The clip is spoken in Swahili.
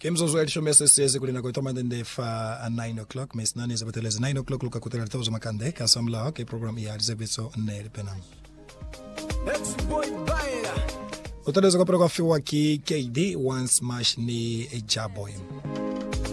Kemzozweli shumesa siyezi kulina kwa toma dende fa 9 o'clock. Mes nani zabatelezi 9 o'clock luka kutela tozo makande. Kasamla ke program iya zebeso nere penam. Utaleza kwa program fiwa ki KD once smash ni Jaboy.